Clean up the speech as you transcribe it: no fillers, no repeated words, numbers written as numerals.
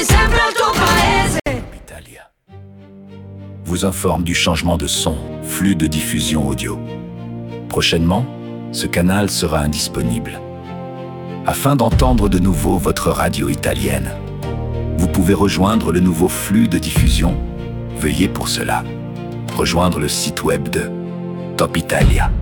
sempre al tuo paese. Italia vous informe du changement de son, flux de diffusion audio. Prochainement, ce canal sera indisponible. Afin d'entendre de nouveau votre radio italienne, vous pouvez rejoindre le nouveau flux de diffusion. Veuillez pour cela rejoindre le site web de Top Italia.